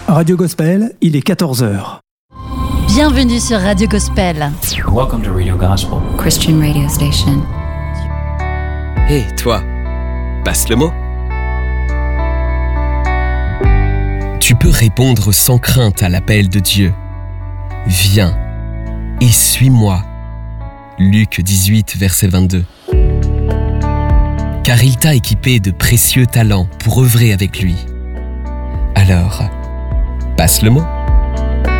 Radio Gospel, il est 14h. Bienvenue sur Radio Gospel. Welcome to Radio Gospel. Christian radio station. Hé, toi, passe le mot. Tu peux répondre sans crainte à l'appel de Dieu. Viens et suis-moi. Luc 18, verset 22. Car il t'a équipé de précieux talents pour œuvrer avec lui. Alors, passe le mot.